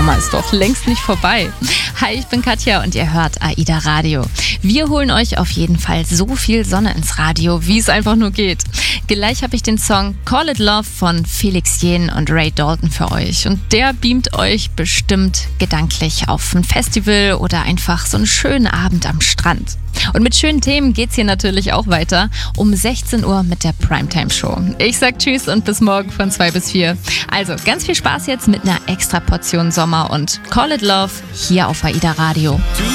Sommer ist doch längst nicht vorbei. Hi, ich bin Katja und ihr hört AIDA Radio. Wir holen euch auf jeden Fall so viel Sonne ins Radio, wie es einfach nur geht. Gleich habe ich den Song Call It Love von Felix Jähn und Ray Dalton für euch. Und der beamt euch bestimmt gedanklich auf ein Festival oder einfach so einen schönen Abend am Strand. Und mit schönen Themen geht's hier natürlich auch weiter um 16 Uhr mit der Primetime-Show. Ich sag Tschüss und bis morgen von 2 bis 4. Also ganz viel Spaß jetzt mit einer extra Portion Sommer und Call It Love hier auf AIDA Radio.